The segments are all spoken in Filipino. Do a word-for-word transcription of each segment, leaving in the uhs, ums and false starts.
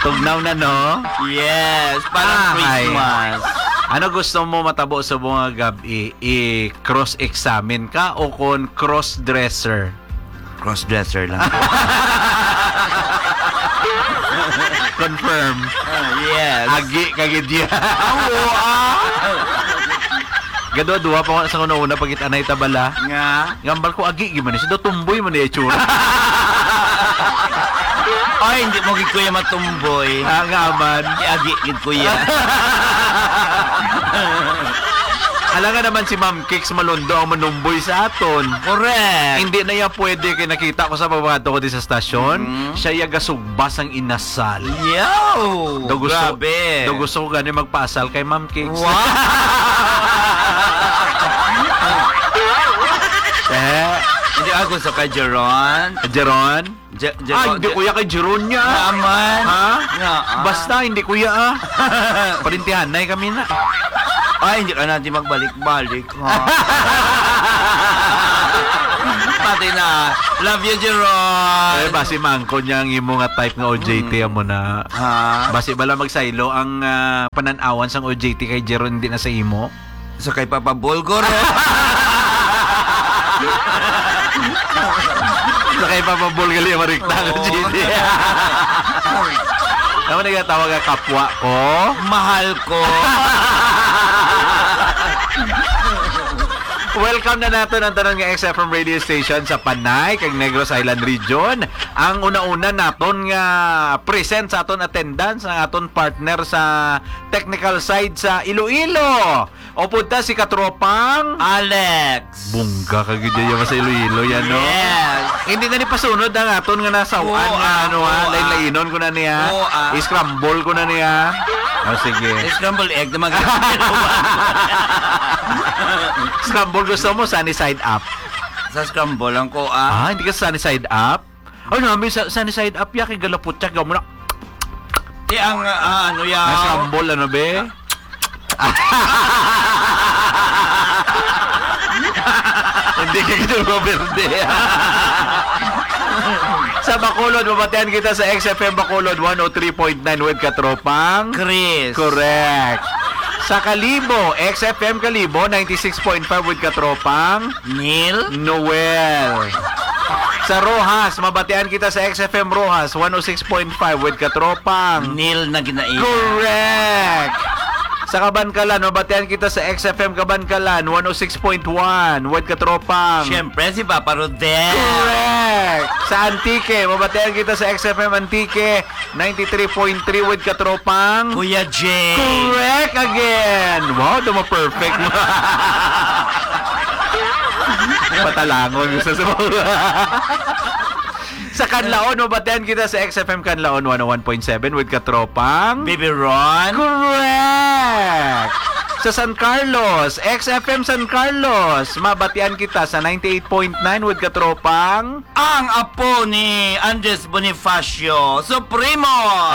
Tugnaw na, no? Yes, parang Ay. Christmas. Ano gusto mo matabo sa mga gabi? I-cross-examine ka o kon cross-dresser? Crossdresser lang. Confirm. Ah, yes. Agi kagid ya. Oo, ah. Gadwa-dwa pa ko sa una-una pagit anay tabala. Nga. Gambal ko agi gimana siya do tumboy man di itsura. Ay, hindi mo gid kuya matumboy. Ah, nga man. Iagi gid kuya. Alam nga naman si Ma'am Kicks Malondo ang manumboy sa aton. Correct. Hindi na yan pwede kaya nakita ko sa pagbabato ko di sa stasyon. Mm. Siya yaga sugbas ang inasal. Yo! Do gusto, Grabe. do gusto ko gani magpasal kay Ma'am Kicks. Wow! Eh, Hindi ako gusto kay Jeron. Jeron? Je- Ah, Jeron. hindi kuya kay Jeron niya. Naman. Ha? Nga, ah. Basta hindi kuya ah. Parintihan na kami na. Ay, hindi ka natin magbalik-balik, ha? Pati na. Love you, Jeron. Eh, basi mangko niya ang imo nga type nga O J T mo na. Ha? Basi bala magsaylo ang ah, pananawan sang O J T kay Jeron hindi na sa imo. So, kay Papa Bulgor, eh. Sa kay papabol gali marikta ang O J T. Ano nagtatawag ang kapwa ko? Mahal ko. Welcome na nato ang tanan nga X F M radio station sa Panay kag Negros Island Region. Ang una-una naton nga present sa aton attendance ang aton partner sa technical side sa Iloilo. O punta si katropang Alex. Bungga kagid ya sa Iloilo yan no. Yes. Hindi na ni pasunod ang aton nga nasawaan Oo, nga ano oo, ha, ah. lain-lainon ko na niya. Oo, ah. I-scramble ko na niya. O sige. Scramble egg na mag- Scramble gusto mo sunny side up. Sa scramble lang ko, ah. Ah, hindi ka sunny side up? Ay, namin sa sunny side up ya kay galaputyak gaw mo na. Di ang, ah, ano yan? Scramble ano be? Hindi ka gito berde. Sa Bacolod, mabatian kita sa X F M Bacolod one oh three point nine with katropang Chris. Correct. Sa Kalibo, X F M Kalibo ninety-six point five with katropang Neil. Noel. Sa Rojas, mabatian kita sa X F M Rojas one oh six point five with katropang Neil na ginain. Correct. Sa Kabankalan, mabatian kita sa X F M Kabankalan one oh six point one with katropang Siyempre, si Papa Rodel. Correct. Sa Antique, mabatian kita sa X F M Antique ninety-three point three with katropang Kuya Jay. Correct again. Wow, duma perfect mo. Patalangon gusto sa mga. Sa Canlaon, mabatian kita sa X F M Canlaon one oh one point seven with katropang Baby Ron. Correct. Sa San Carlos, X F M San Carlos, mabatian kita sa ninety-eight point nine with katropang Ang apo ni Andres Bonifacio Supremo.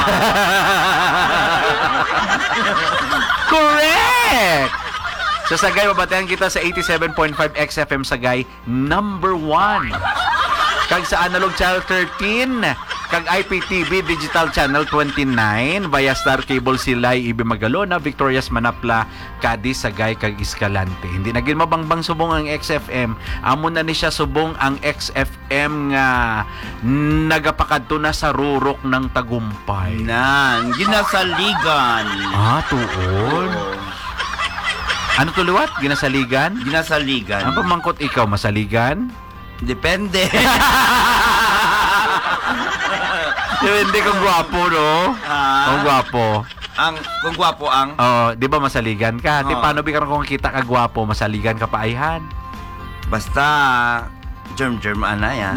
Correct. Sa Sagay, mabatian kita sa eighty-seven point five X F M Sagay, number one. Kag sa Analog Channel thirteen, kag I P T V Digital Channel twenty-nine, via Star Cable Silay, Ibe Magalona, Victorias Manapla, Cadiz, Sagay, kag Escalante. Hindi na gid mabangbang subong ang X F M. Amo na ni siya subong ang X F M nga nagapakadto na sa rurok ng Tagumpay. Nan, ginasaligan. Ah, tuon. Ano tuliwat? Ginasaligan? Ginasaligan. Ang pamangkot ikaw, masaligan? Depende. Hindi kung gwapo, no? Ah. Kung gwapo. Ang, kung gwapo ang, Oh, di ba masaligan ka? Di Oo. paano bigyan kung kita ka gwapo, masaligan ka pa ayhan? basta, germ-germ ana yan.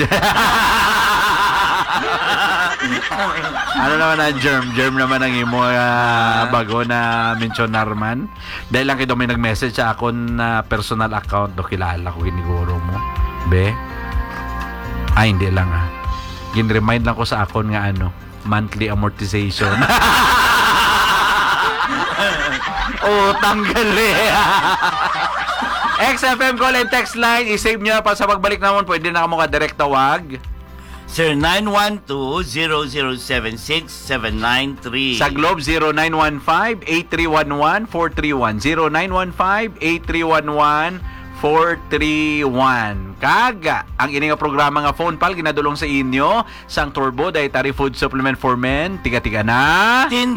Ano naman ang germ? Germ naman ang imo uh, bago na mentionar man. Dahil lang kayo may nag-message sa akon na personal account do kilala ko giniguro mo. Be? Ay, hindi lang ah. Gin-remind lang ko sa akon nga ano, monthly amortization. Oh, tanggal eh. X F M call and text line, i-save nyo na pa sa pagbalik naman. Pwede na ka mo ka direct tawag. zero nine one two, zero zero seven six, seven nine three. Sa Globe, zero nine one five, eight three one one, four three one. zero nine one five, eight three one one, four three one. Kaga, ang ini nga programa nga phone pal ginadulong sa inyo sang Turbo Dietary Food Supplement for Men. Tiga-tiga na. Tin